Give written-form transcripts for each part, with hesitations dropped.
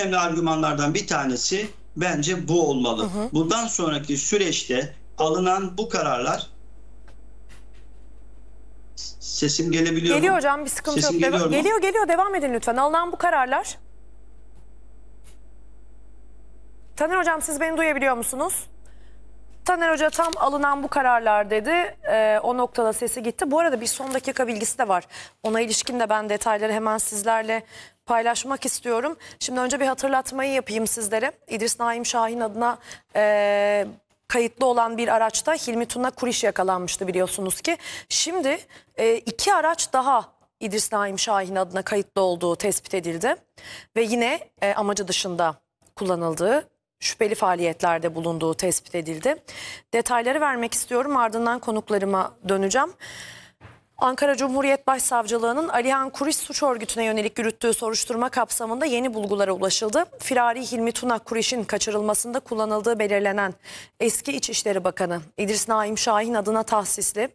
önemli argümanlardan bir tanesi bence bu olmalı. Bundan sonraki süreçte alınan bu kararlar, sesim gelebiliyor mu? Geliyor hocam, bir sıkıntı Sesim yok. geliyor mu? Geliyor, devam edin lütfen. Alınan bu kararlar. Taner hocam, siz beni duyabiliyor musunuz? Taner Hoca tam alınan bu kararlar dedi. O noktada sesi gitti. Bu arada bir son dakika bilgisi de var. Ona ilişkin de ben detayları hemen sizlerle paylaşmak istiyorum. Şimdi önce bir hatırlatmayı yapayım sizlere. İdris Naim Şahin adına kayıtlı olan bir araçta Hilmi Tuna Kuriş yakalanmıştı biliyorsunuz ki. Şimdi 2 araç daha İdris Naim Şahin adına kayıtlı olduğu tespit edildi. Ve yine amacı dışında kullanıldığı, şüpheli faaliyetlerde bulunduğu tespit edildi. Detayları vermek istiyorum, ardından konuklarıma döneceğim. Ankara Cumhuriyet Başsavcılığı'nın Alihan Kuriş suç örgütüne yönelik yürüttüğü soruşturma kapsamında yeni bulgulara ulaşıldı. Firari Hilmi Tuna Kuriş'in kaçırılmasında kullanıldığı belirlenen eski İçişleri Bakanı İdris Naim Şahin adına tahsisli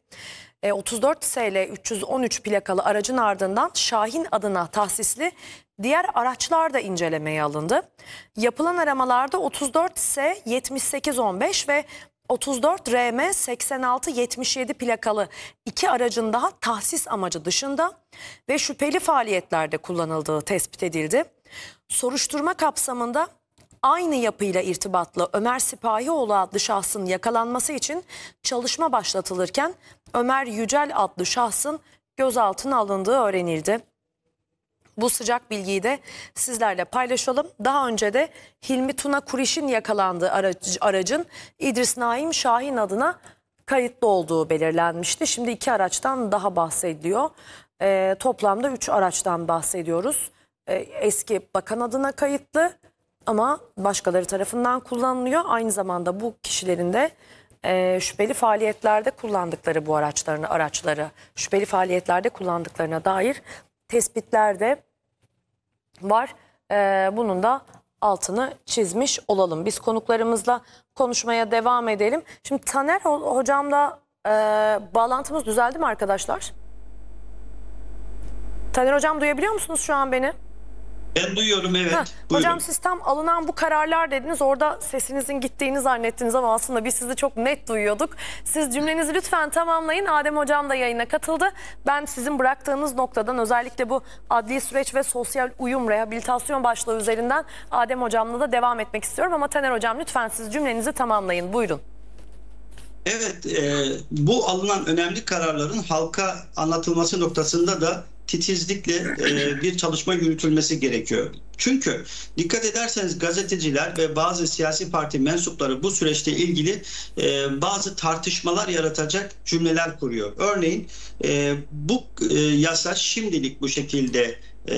34 SL 313 plakalı aracın ardından Şahin adına tahsisli diğer araçlar da incelemeye alındı. Yapılan aramalarda 34 S 7815 ve 34 RM 8677 plakalı 2 aracın daha tahsis amacı dışında ve şüpheli faaliyetlerde kullanıldığı tespit edildi. Soruşturma kapsamında aynı yapıyla irtibatlı Ömer Sipahioğlu adlı şahsın yakalanması için çalışma başlatılırken Ömer Yücel adlı şahsın gözaltına alındığı öğrenildi. Bu sıcak bilgiyi de sizlerle paylaşalım. Daha önce de Hilmi Tuna Kuriş'in yakalandığı aracın İdris Naim Şahin adına kayıtlı olduğu belirlenmişti. Şimdi 2 araçtan daha bahsediliyor. Toplamda 3 araçtan bahsediyoruz. Eski bakan adına kayıtlı ama başkaları tarafından kullanılıyor. Aynı zamanda bu kişilerin de şüpheli faaliyetlerde kullandıkları bu araçları şüpheli faaliyetlerde kullandıklarına dair tespitler de var. Bunun da altını çizmiş olalım. Biz konuklarımızla konuşmaya devam edelim. Şimdi Taner hocamla bağlantımız düzeldi mi arkadaşlar? Taner hocam, duyabiliyor musunuz şu an beni? Ben duyuyorum, evet. Hocam, siz tam alınan bu kararlar dediniz. Orada sesinizin gittiğini zannettiniz ama aslında biz sizi çok net duyuyorduk. Siz cümlenizi lütfen tamamlayın. Adem hocam da yayına katıldı. Ben sizin bıraktığınız noktadan, özellikle bu adli süreç ve sosyal uyum rehabilitasyon başlığı üzerinden Adem hocamla da devam etmek istiyorum. Ama Taner hocam, lütfen siz cümlenizi tamamlayın. Buyurun. Evet, bu alınan önemli kararların halka anlatılması noktasında da titizlikle bir çalışma yürütülmesi gerekiyor. Çünkü dikkat ederseniz gazeteciler ve bazı siyasi parti mensupları bu süreçte ilgili bazı tartışmalar yaratacak cümleler kuruyor. Örneğin bu yasa şimdilik bu şekilde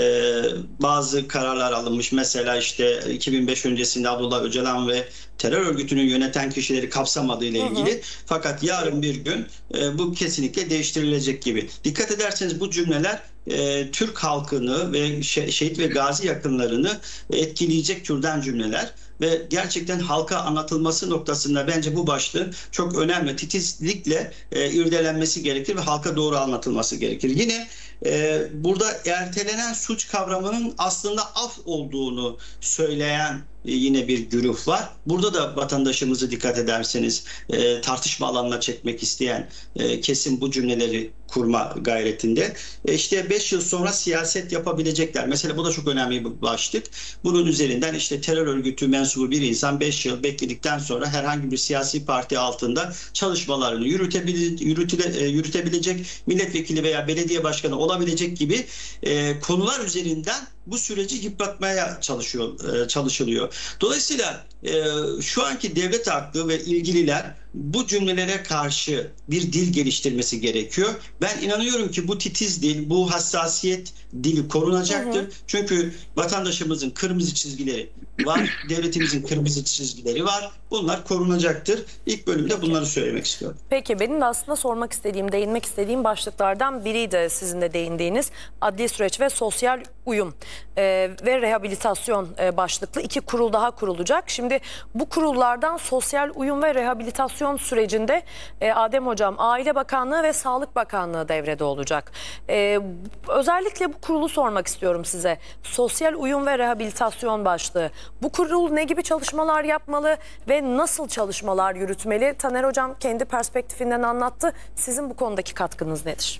bazı kararlar alınmış. Mesela işte 2005 öncesinde Abdullah Öcalan ve terör örgütünü yöneten kişileri kapsamadığı ile ilgili. Fakat yarın bir gün bu kesinlikle değiştirilecek gibi. Dikkat ederseniz bu cümleler Türk halkını ve şehit ve gazi yakınlarını etkileyecek türden cümleler ve gerçekten halka anlatılması noktasında bence bu başlığın çok önemli, titizlikle irdelenmesi gerekir ve halka doğru anlatılması gerekir. Yine burada ertelenen suç kavramının aslında af olduğunu söyleyen yine bir güruh var. Burada da vatandaşımızı dikkat ederseniz tartışma alanına çekmek isteyen kesim bu cümleleri kurma gayretinde. İşte 5 yıl sonra siyaset yapabilecekler. Mesela bu da çok önemli bir başlık. Bunun üzerinden işte terör örgütü mensubu bir insan 5 yıl bekledikten sonra herhangi bir siyasi parti altında çalışmalarını yürütebilecek, milletvekili veya belediye başkanı olabilecek gibi konular üzerinden bu süreci yıpratmaya çalışılıyor. Dolayısıyla şu anki devlet aklı ve ilgililer bu cümlelere karşı bir dil geliştirmesi gerekiyor. Ben inanıyorum ki bu titiz dil, bu hassasiyet dili korunacaktır. Çünkü vatandaşımızın kırmızı çizgileri var, devletimizin kırmızı çizgileri var. Bunlar korunacaktır. İlk bölümde bunları söylemek istiyorum. Peki, benim de aslında sormak istediğim, değinmek istediğim başlıklardan biriydi sizin de değindiğiniz adli süreç ve sosyal uyum ve rehabilitasyon başlıklı 2 kurul daha kurulacak. Şimdi bu kurullardan sosyal uyum ve rehabilitasyon rehabilitasyon sürecinde Adem Hocam, Aile Bakanlığı ve Sağlık Bakanlığı devrede olacak. Özellikle bu kurulu sormak istiyorum size. Sosyal uyum ve rehabilitasyon başlığı. Bu kurul ne gibi çalışmalar yapmalı ve nasıl çalışmalar yürütmeli? Taner Hocam kendi perspektifinden anlattı. Sizin bu konudaki katkınız nedir?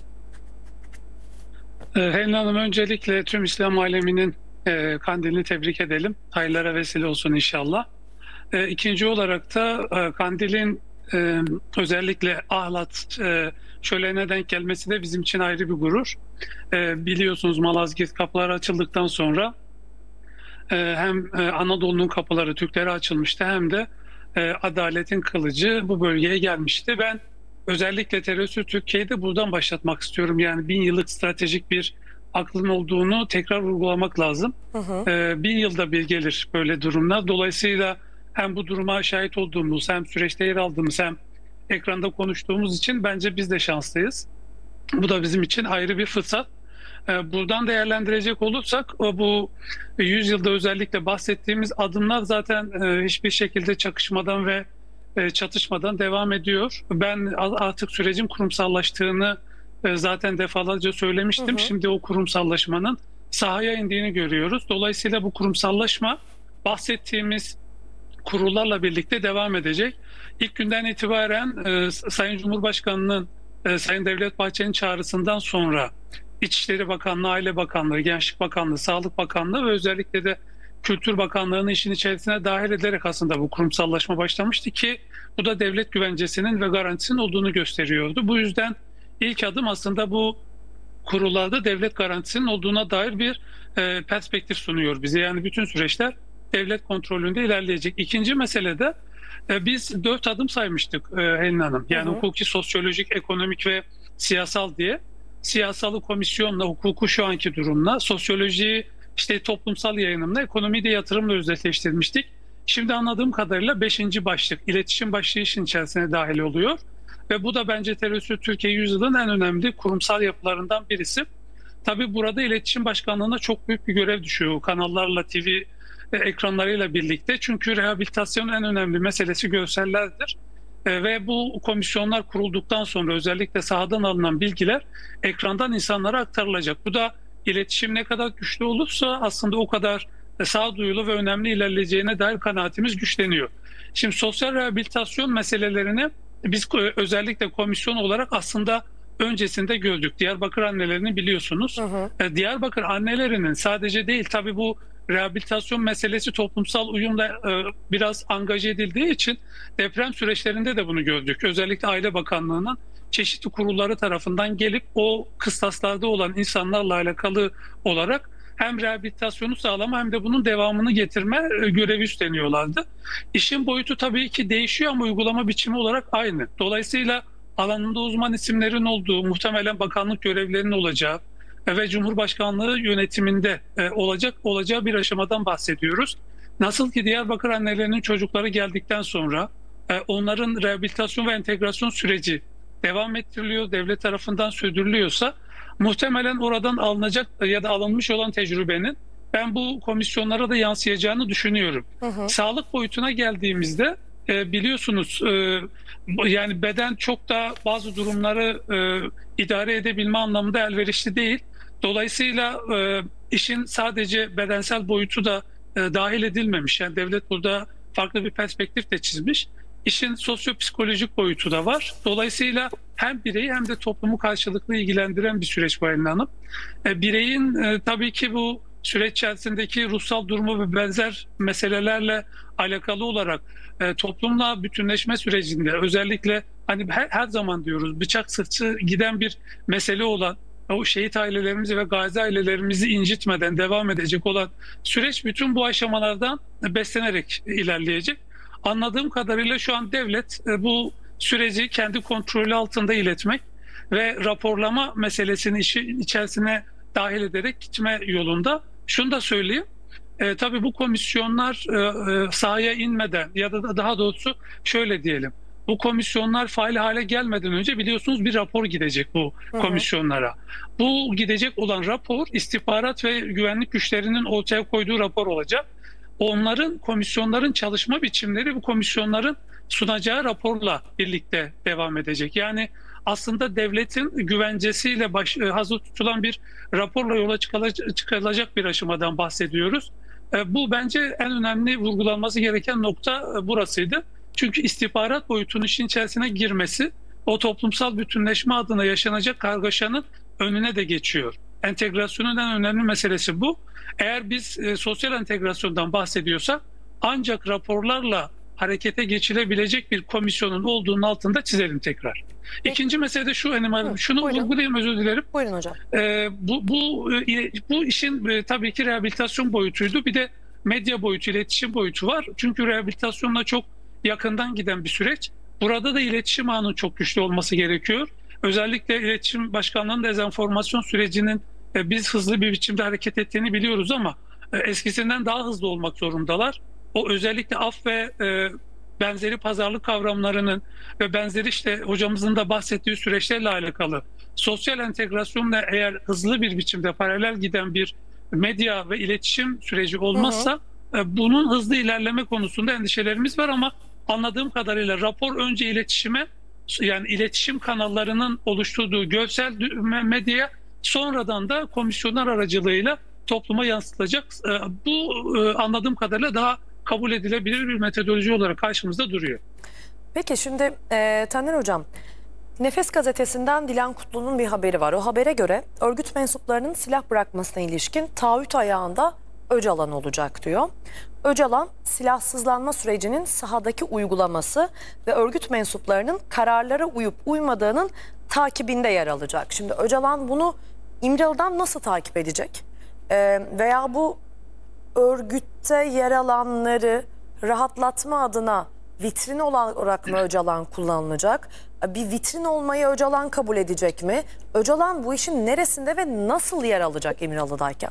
Helin Hanım, öncelikle tüm İslam aleminin kandilini tebrik edelim. Hayırlara vesile olsun inşallah. İkinci olarak da kandilin özellikle Ahlat şölenine denk gelmesi de bizim için ayrı bir gurur. Biliyorsunuz Malazgirt kapıları açıldıktan sonra hem Anadolu'nun kapıları Türklere açılmıştı, hem de adaletin kılıcı bu bölgeye gelmişti. Ben özellikle terörsüz Türkiye'de buradan başlatmak istiyorum. Yani 1000 yıllık stratejik bir aklın olduğunu tekrar vurgulamak lazım. 1000 yılda bir gelir böyle durumlar. Dolayısıyla hem bu duruma şahit olduğumuz, hem süreçte yer aldığımız, hem ekranda konuştuğumuz için bence biz de şanslıyız. Bu da bizim için ayrı bir fırsat. Buradan değerlendirecek olursak bu 100 yılda özellikle bahsettiğimiz adımlar zaten hiçbir şekilde çakışmadan ve çatışmadan devam ediyor. Ben artık sürecin kurumsallaştığını zaten defalarca söylemiştim. Şimdi o kurumsallaşmanın sahaya indiğini görüyoruz. Dolayısıyla bu kurumsallaşma bahsettiğimiz kurullarla birlikte devam edecek. İlk günden itibaren Sayın Cumhurbaşkanı'nın, Sayın Devlet Bahçeli'nin çağrısından sonra İçişleri Bakanlığı, Aile Bakanlığı, Gençlik Bakanlığı, Sağlık Bakanlığı ve özellikle de Kültür Bakanlığı'nı işin içerisine dahil ederek aslında bu kurumsallaşma başlamıştı ki bu da devlet güvencesinin ve garantisinin olduğunu gösteriyordu. Bu yüzden ilk adım aslında bu kurullarda devlet garantisinin olduğuna dair bir perspektif sunuyor bize. Yani bütün süreçler devlet kontrolünde ilerleyecek. İkinci mesele de biz 4 adım saymıştık Helin Hanım. Yani hukuki, sosyolojik, ekonomik ve siyasal diye. Siyasalı komisyonla, hukuku şu anki durumla, sosyolojiyi işte toplumsal yayınımla, ekonomiyi de yatırımla özdeşleştirmiştik. Şimdi anladığım kadarıyla 5. başlık, iletişim başlığı işin içerisine dahil oluyor. Ve bu da bence terörsüz Türkiye yüzyılın en önemli kurumsal yapılarından birisi. Tabii burada iletişim başkanlığına çok büyük bir görev düşüyor kanallarla, TV ekranlarıyla birlikte. Çünkü rehabilitasyonun en önemli meselesi görsellerdir. Ve bu komisyonlar kurulduktan sonra özellikle sahadan alınan bilgiler ekrandan insanlara aktarılacak. Bu da iletişim ne kadar güçlü olursa aslında o kadar sağduyulu ve önemli ilerleyeceğine dair kanaatimiz güçleniyor. Şimdi sosyal rehabilitasyon meselelerini biz özellikle komisyon olarak aslında öncesinde gördük. Diyarbakır annelerini biliyorsunuz. Diyarbakır annelerinin sadece değil, tabii bu rehabilitasyon meselesi toplumsal uyumla biraz angaje edildiği için deprem süreçlerinde de bunu gördük. Özellikle Aile Bakanlığı'nın çeşitli kurulları tarafından gelip o kıstaslarda olan insanlarla alakalı olarak hem rehabilitasyonu sağlama hem de bunun devamını getirme görevi üstleniyorlardı. İşin boyutu tabii ki değişiyor ama uygulama biçimi olarak aynı. Dolayısıyla alanında uzman isimlerin olduğu, muhtemelen bakanlık görevlerinin olacağı ve Cumhurbaşkanlığı yönetiminde olacağı bir aşamadan bahsediyoruz. Nasıl ki Diyarbakır annelerinin çocukları geldikten sonra onların rehabilitasyon ve entegrasyon süreci devam ettiriliyor, devlet tarafından sürdürülüyorsa muhtemelen oradan alınacak ya da alınmış olan tecrübenin ben bu komisyonlara da yansıyacağını düşünüyorum. Sağlık boyutuna geldiğimizde biliyorsunuz yani beden çok da bazı durumları idare edebilme anlamında elverişli değil. Dolayısıyla işin sadece bedensel boyutu da dahil edilmemiş. Yani devlet burada farklı bir perspektif de çizmiş. İşin sosyopsikolojik boyutu da var. Dolayısıyla hem bireyi hem de toplumu karşılıklı ilgilendiren bir süreç bu Elin Hanım. Bireyin tabii ki bu süreç içerisindeki ruhsal durumu ve benzer meselelerle alakalı olarak toplumla bütünleşme sürecinde özellikle hani her zaman diyoruz bıçak sırtı giden bir mesele olan o şehit ailelerimizi ve gazi ailelerimizi incitmeden devam edecek olan süreç bütün bu aşamalardan beslenerek ilerleyecek. Anladığım kadarıyla şu an devlet bu süreci kendi kontrolü altında iletmek ve raporlama meselesini işin içerisine dahil ederek gitme yolunda. Şunu da söyleyeyim. Tabii bu komisyonlar sahaya inmeden ya da daha doğrusu şöyle diyelim. Bu komisyonlar faal hale gelmeden önce biliyorsunuz bir rapor gidecek bu komisyonlara. Bu gidecek olan rapor istihbarat ve güvenlik güçlerinin ortaya koyduğu rapor olacak. Komisyonların çalışma biçimleri bu komisyonların sunacağı raporla birlikte devam edecek. Yani aslında devletin güvencesiyle hazır tutulan bir raporla yola çıkılacak bir aşamadan bahsediyoruz. Bu bence en önemli vurgulanması gereken nokta burasıydı. Çünkü istihbarat boyutunun işin içerisine girmesi o toplumsal bütünleşme adına yaşanacak kargaşanın önüne de geçiyor. Entegrasyonun en önemli meselesi bu. Eğer biz sosyal entegrasyondan bahsediyorsak ancak raporlarla harekete geçilebilecek bir komisyonun olduğunun altında çizelim tekrar. İkinci mesele de şu, şunu buyurun. vurgulayayım, özür dilerim. Buyurun hocam. Bu işin tabii ki rehabilitasyon boyutuydu. Bir de medya boyutu, iletişim boyutu var. Çünkü rehabilitasyonla çok yakından giden bir süreç. Burada da iletişim ağının çok güçlü olması gerekiyor. Özellikle iletişim başkanlığının dezenformasyon sürecinin biz hızlı bir biçimde hareket ettiğini biliyoruz ama eskisinden daha hızlı olmak zorundalar. O özellikle af ve benzeri pazarlık kavramlarının ve benzeri işte hocamızın da bahsettiği süreçlerle alakalı sosyal entegrasyonla eğer hızlı bir biçimde paralel giden bir medya ve iletişim süreci olmazsa bunun hızlı ilerleme konusunda endişelerimiz var ama anladığım kadarıyla rapor önce iletişime, yani iletişim kanallarının oluşturduğu görsel medyaya, sonradan da komisyonlar aracılığıyla topluma yansıtılacak. Bu anladığım kadarıyla daha kabul edilebilir bir metodoloji olarak karşımızda duruyor. Peki şimdi Taner Hocam, Nefes gazetesinden Dilan Kutlu'nun bir haberi var. O habere göre örgüt mensuplarının silah bırakmasına ilişkin taahhüt ayağında Öcalan olacak diyor. Öcalan, silahsızlanma sürecinin sahadaki uygulaması ve örgüt mensuplarının kararlara uyup uymadığının takibinde yer alacak. Şimdi Öcalan bunu İmralı'dan nasıl takip edecek? Veya bu örgütte yer alanları rahatlatma adına vitrin olarak mı Öcalan kullanılacak? Bir vitrin olmayı Öcalan kabul edecek mi? Öcalan bu işin neresinde ve nasıl yer alacak İmralı'dayken?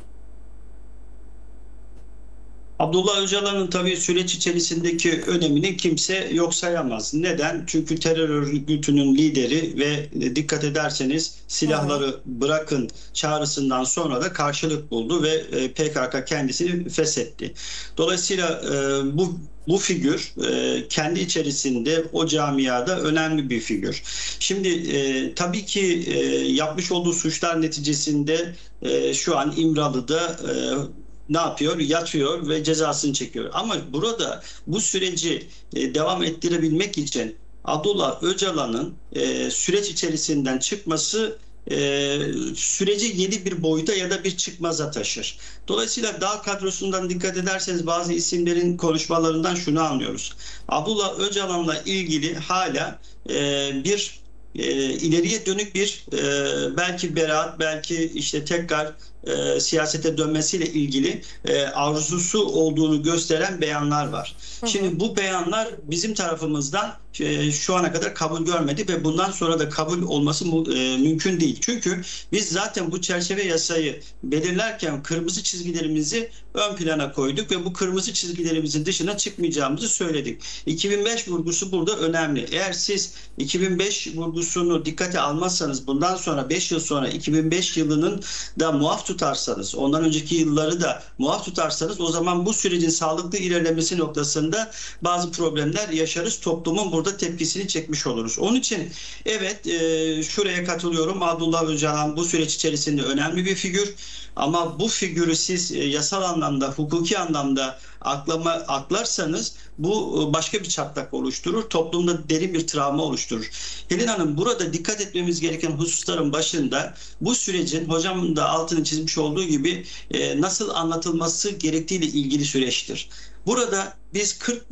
Abdullah Öcalan'ın tabii süreç içerisindeki önemini kimse yok sayamaz. Neden? Çünkü terör örgütünün lideri ve dikkat ederseniz silahları bırakın çağrısından sonra da karşılık buldu ve PKK kendisini feshetti. Dolayısıyla bu figür kendi içerisinde o camiada önemli bir figür. Şimdi tabii ki yapmış olduğu suçlar neticesinde şu an İmralı'da ne yapıyor? Yatıyor ve cezasını çekiyor. Ama burada bu süreci devam ettirebilmek için Abdullah Öcalan'ın süreç içerisinden çıkması süreci yeni bir boyuta ya da bir çıkmaza taşır. Dolayısıyla dağ kadrosundan dikkat ederseniz bazı isimlerin konuşmalarından şunu anlıyoruz. Abdullah Öcalan'la ilgili hala bir ileriye dönük bir belki beraat, belki işte tekrar siyasete dönmesiyle ilgili arzusu olduğunu gösteren beyanlar var. Şimdi bu beyanlar bizim tarafımızdan şu ana kadar kabul görmedi ve bundan sonra da kabul olması mümkün değil. Çünkü biz zaten bu çerçeve yasayı belirlerken kırmızı çizgilerimizi ön plana koyduk ve bu kırmızı çizgilerimizin dışına çıkmayacağımızı söyledik. 2005 vurgusu burada önemli. Eğer siz 2005 vurgusunu dikkate almazsanız, bundan sonra 5 yıl sonra 2005 yılının da muaf tutarsanız, ondan önceki yılları da muaf tutarsanız, o zaman bu sürecin sağlıklı ilerlemesi noktasında bazı problemler yaşarız. Toplumun burada tepkisini çekmiş oluruz. Onun için evet, şuraya katılıyorum. Abdullah Öcalan bu süreç içerisinde önemli bir figür. Ama bu figürü siz yasal anlamda, hukuki anlamda aklarsanız bu başka bir çatlak oluşturur. Toplumda derin bir travma oluşturur. Helin Hanım, burada dikkat etmemiz gereken hususların başında bu sürecin hocamın da altını çizmiş olduğu gibi nasıl anlatılması gerektiğiyle ilgili süreçtir. Burada biz 40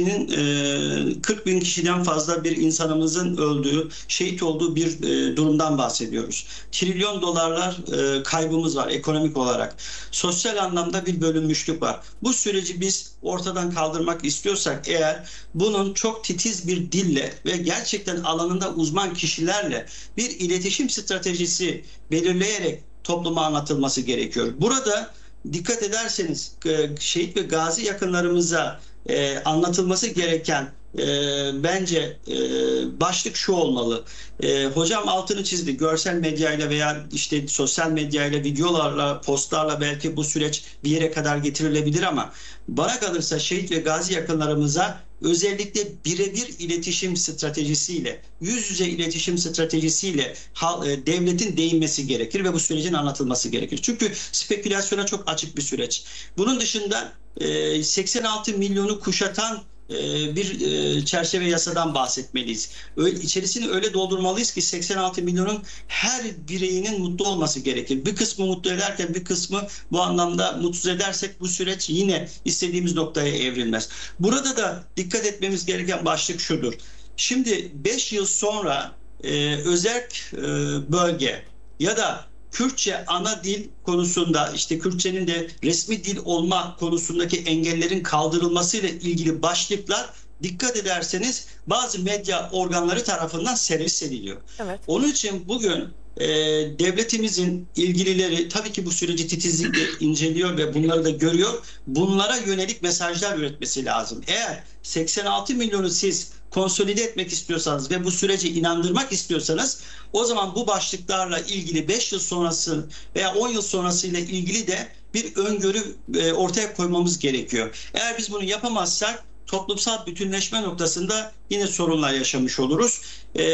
bin kişiden fazla bir insanımızın öldüğü, şehit olduğu bir durumdan bahsediyoruz. Trilyon dolarlar kaybımız var ekonomik olarak. Sosyal anlamda bir bölünmüşlük var. Bu süreci biz ortadan kaldırmak istiyorsak eğer, bunun çok titiz bir dille ve gerçekten alanında uzman kişilerle bir iletişim stratejisi belirleyerek topluma anlatılması gerekiyor. Burada dikkat ederseniz şehit ve gazi yakınlarımıza anlatılması gereken bence başlık şu olmalı. Hocam altını çizdi. Görsel medyayla veya işte sosyal medyayla, videolarla, postlarla belki bu süreç bir yere kadar getirilebilir ama bana kalırsa şehit ve gazi yakınlarımıza özellikle birebir iletişim stratejisiyle, yüz yüze iletişim stratejisiyle devletin değinmesi gerekir ve bu sürecin anlatılması gerekir. Çünkü spekülasyona çok açık bir süreç. Bunun dışında 86 milyonu kuşatan bir çerçeve yasadan bahsetmeliyiz. İçerisini öyle doldurmalıyız ki 86 milyonun her bireyinin mutlu olması gerekir. Bir kısmı mutlu ederken bir kısmı bu anlamda mutsuz edersek bu süreç yine istediğimiz noktaya evrilmez. Burada da dikkat etmemiz gereken başlık şudur. Şimdi 5 yıl sonra özerk bölge ya da Kürtçe ana dil konusunda, işte Kürtçenin de resmi dil olma konusundaki engellerin kaldırılmasıyla ilgili başlıklar dikkat ederseniz bazı medya organları tarafından servis ediliyor. Evet. Onun için bugün devletimizin ilgilileri tabii ki bu süreci titizlikle inceliyor ve bunları da görüyor. Bunlara yönelik mesajlar üretmesi lazım. Eğer 86 milyonu siz konsolide etmek istiyorsanız ve bu sürece inandırmak istiyorsanız o zaman bu başlıklarla ilgili 5 yıl sonrası veya 10 yıl sonrasıyla ilgili de bir öngörü ortaya koymamız gerekiyor. Eğer biz bunu yapamazsak toplumsal bütünleşme noktasında yine sorunlar yaşamış oluruz.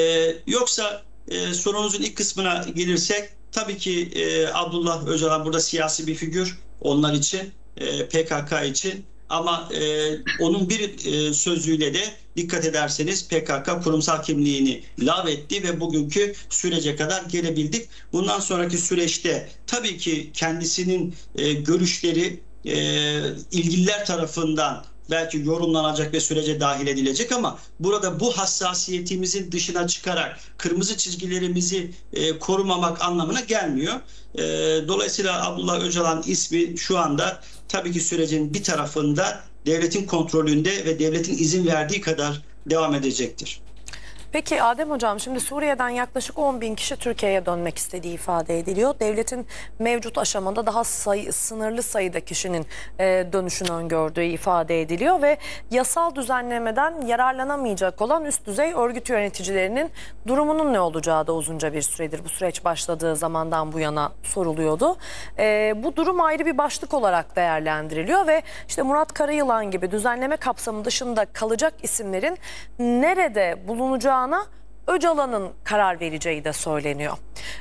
Yoksa sorunuzun ilk kısmına gelirsek tabii ki Abdullah Öcalan burada siyasi bir figür onlar için, PKK için. Ama onun bir sözüyle de dikkat ederseniz PKK kurumsal kimliğini lağvetti ve bugünkü sürece kadar gelebildik. Bundan sonraki süreçte tabii ki kendisinin görüşleri ilgililer tarafından belki yorumlanacak ve sürece dahil edilecek ama burada bu hassasiyetimizin dışına çıkarak kırmızı çizgilerimizi korumamak anlamına gelmiyor. Dolayısıyla Abdullah Öcalan ismi şu anda tabii ki sürecin bir tarafında devletin kontrolünde ve devletin izin verdiği kadar devam edecektir. Peki Adem Hocam, şimdi Suriye'den yaklaşık 10.000 kişi Türkiye'ye dönmek istediği ifade ediliyor. Devletin mevcut aşamada daha sınırlı sayıda kişinin dönüşünü öngördüğü ifade ediliyor ve yasal düzenlemeden yararlanamayacak olan üst düzey örgüt yöneticilerinin durumunun ne olacağı da uzunca bir süredir bu süreç başladığı zamandan bu yana soruluyordu. Bu durum ayrı bir başlık olarak değerlendiriliyor ve işte Murat Karayılan gibi düzenleme kapsamı dışında kalacak isimlerin nerede bulunacağına Öcalan'ın karar vereceği de söyleniyor.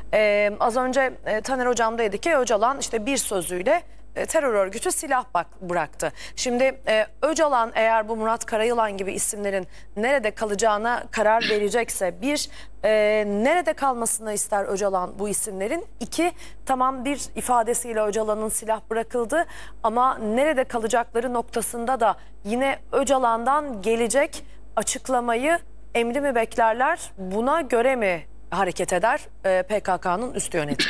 Az önce Taner Hocam dedi ki Öcalan işte bir sözüyle terör örgütü silah bıraktı. Şimdi Öcalan eğer bu Murat Karayılan gibi isimlerin nerede kalacağına karar verecekse bir, nerede kalmasını ister Öcalan bu isimlerin? İki, tamam bir ifadesiyle Öcalan'ın silah bırakıldı ama nerede kalacakları noktasında da yine Öcalan'dan gelecek açıklamayı emri mi beklerler, buna göre mi hareket eder PKK'nın üst yönetimi?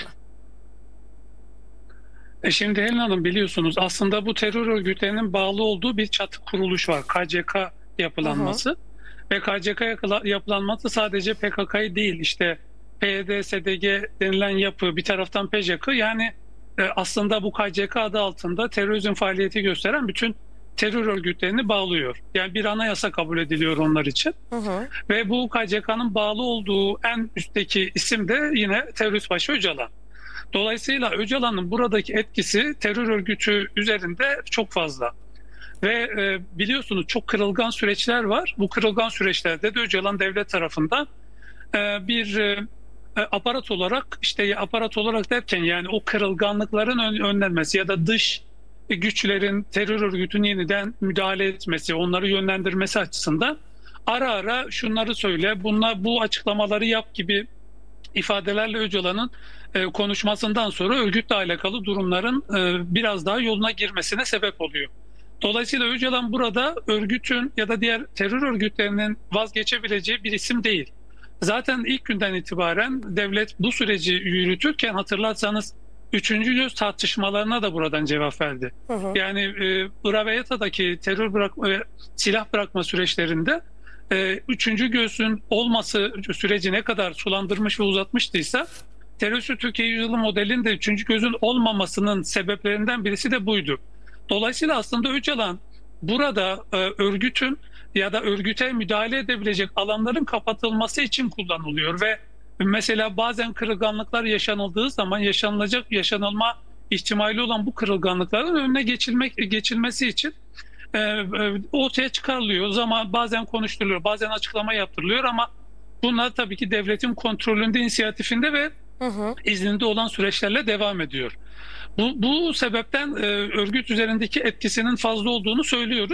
Şimdi Helin Hanım, biliyorsunuz aslında bu terör örgütlerinin bağlı olduğu bir çatı kuruluş var. KCK yapılanması. Ve KCK yapılanması sadece PKK'yı değil, işte PYD, SDG denilen yapı, bir taraftan PJK, yani aslında bu KCK adı altında terörizm faaliyeti gösteren bütün terör örgütlerini bağlıyor. Yani bir anayasa kabul ediliyor onlar için. Ve bu KCK'nın bağlı olduğu en üstteki isim de yine terörist başı Öcalan. Dolayısıyla Öcalan'ın buradaki etkisi terör örgütü üzerinde çok fazla. Ve biliyorsunuz çok kırılgan süreçler var. Bu kırılgan süreçlerde de Öcalan devlet tarafından bir aparat olarak, işte aparat olarak derken yani o kırılganlıkların önlenmesi ya da dış güçlerin terör örgütünün yeniden müdahale etmesi, onları yönlendirmesi açısından ara ara şunları söyle, bu açıklamaları yap gibi ifadelerle Öcalan'ın konuşmasından sonra örgütle alakalı durumların biraz daha yoluna girmesine sebep oluyor. Dolayısıyla Öcalan burada örgütün ya da diğer terör örgütlerinin vazgeçebileceği bir isim değil. Zaten ilk günden itibaren devlet bu süreci yürütürken hatırlarsanız 3. göz tartışmalarına da buradan cevap verdi. Yani Irak ve Yata'daki silah bırakma süreçlerinde 3. gözün olması süreci ne kadar sulandırmış ve uzatmıştıysa terörist Türkiye Yüzyılı modelinde 3. gözün olmamasının sebeplerinden birisi de buydu. Dolayısıyla aslında Öcalan burada örgütün ya da örgüte müdahale edebilecek alanların kapatılması için kullanılıyor ve mesela bazen kırılganlıklar yaşanıldığı zaman yaşanılma ihtimali olan bu kırılganlıkların önüne geçilmesi için ortaya çıkarılıyor. Zaman bazen konuşturuluyor, bazen açıklama yaptırılıyor ama bunlar tabii ki devletin kontrolünde, inisiyatifinde ve izninde olan süreçlerle devam ediyor. Bu sebepten örgüt üzerindeki etkisinin fazla olduğunu söylüyoruz.